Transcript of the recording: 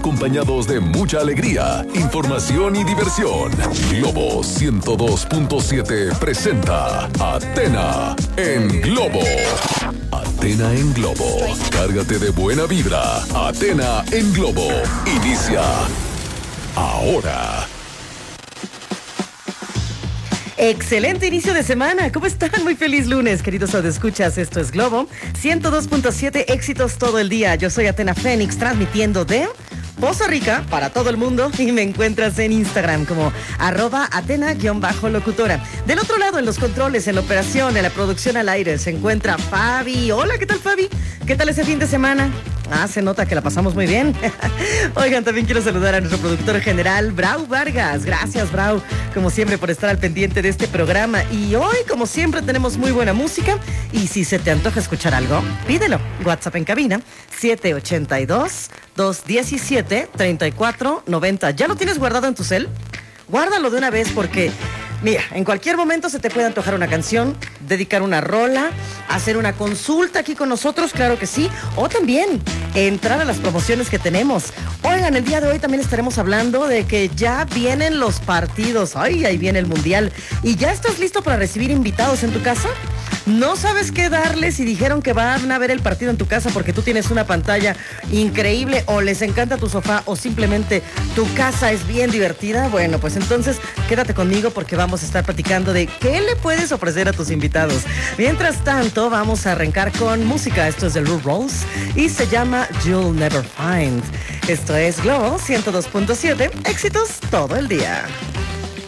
acompañados de mucha alegría, información y diversión. Globo 102.7 presenta Athena en Globo. Athena en Globo. Cárgate de buena vibra. Athena en Globo. Inicia ahora. Excelente inicio de semana. ¿Cómo están? Muy feliz lunes, queridos escuchas. Esto es Globo 102.7, éxitos todo el día. Yo soy Athena Fénix, transmitiendo de Poza Rica para todo el mundo, y me encuentras en Instagram como @Athena_locutora. Del otro lado, en los controles, en la operación, en la producción al aire, se encuentra Fabi. Hola, ¿qué tal, Fabi? ¿Qué tal ese fin de semana? Se nota que la pasamos muy bien. Oigan, también quiero saludar a nuestro productor general, Brau Vargas. Gracias, Brau, como siempre, por estar al pendiente de este programa. Y hoy, como siempre, tenemos muy buena música. Y si se te antoja escuchar algo, pídelo. WhatsApp en cabina, 782-217-3490. ¿Ya lo tienes guardado en tu cel? Guárdalo de una vez porque... mira, en cualquier momento se te puede antojar una canción, dedicar una rola, hacer una consulta aquí con nosotros, claro que sí, o también entrar a las promociones que tenemos. Oigan, el día de hoy también estaremos hablando de que ya vienen los partidos. Ay, ahí viene el Mundial. ¿Y ya estás listo para recibir invitados en tu casa? ¿No sabes qué darles y dijeron que van a ver el partido en tu casa porque tú tienes una pantalla increíble, o les encanta tu sofá, o simplemente tu casa es bien divertida? Bueno, pues entonces quédate conmigo porque vamos a estar platicando de qué le puedes ofrecer a tus invitados. Mientras tanto, vamos a arrancar con música. Esto es de Lou Rawls y se llama You'll Never Find. Esto es Globo 102.7, éxitos todo el día.